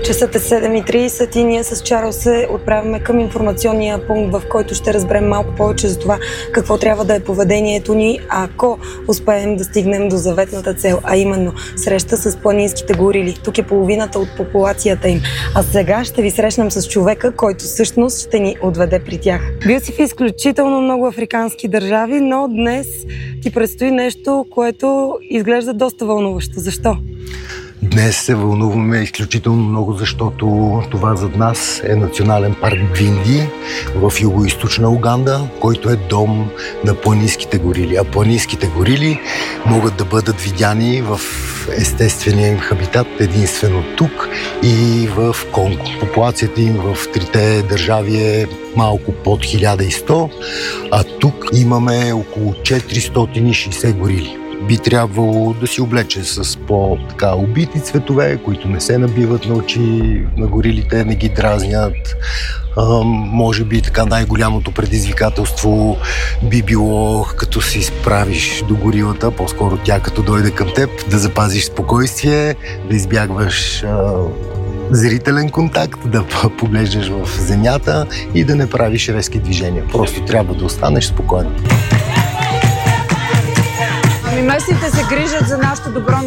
Часът е 7:30 и ние с Чарлз се отправяме към информационния пункт, в който ще разберем малко повече за това какво трябва да е поведението ни, ако успеем да стигнем до заветната цел, а именно среща с планинските горили. Тук е половината от популацията им. А сега ще ви срещнем с човека, който всъщност ще ни отведе при тях. Бил си в изключително много африкански държави, но днес ти предстои нещо, което изглежда доста вълнуващо. Защо? Днес се вълнуваме изключително много, защото това зад нас е национален парк Бвинди в югоизточна Уганда, който е дом на планинските горили. А планинските горили могат да бъдат видяни в естествения им хабитат единствено тук и в Конго. Популацията им в трите държави е малко под 1100, а тук имаме около 460 горили. Би трябвало да си облече с по-убити цветове, които не се набиват на очи на горилите, не ги дразнят. Може би така най-голямото предизвикателство би било, като се изправиш до горилата, по-скоро тя като дойде към теб, да запазиш спокойствие, да избягваш зрителен контакт, да поглеждаш в земята и да не правиш резки движения. Просто трябва да останеш спокоен. Местните се грижат за нашето добро